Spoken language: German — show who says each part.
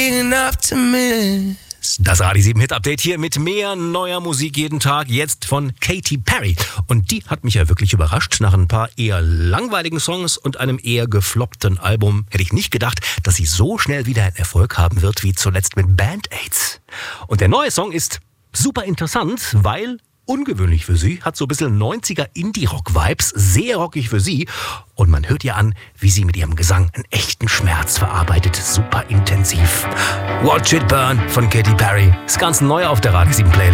Speaker 1: Das Radio 7 Hit Update hier mit mehr neuer Musik jeden Tag, jetzt von Katy Perry. Und die hat mich ja wirklich überrascht. Nach ein paar eher langweiligen Songs und einem eher gefloppten Album hätte ich nicht gedacht, dass sie so schnell wieder einen Erfolg haben wird wie zuletzt mit Band-Aids. Und der neue Song ist super interessant, weil ungewöhnlich für sie, hat so ein bisschen 90er Indie-Rock-Vibes, sehr rockig für sie. Und man hört ihr an, wie sie mit ihrem Gesang einen echten Schmerz verarbeitet, super intensiv. Watch It Burn von Katy Perry. Das Ganze neu auf der Radio 7 Playlist.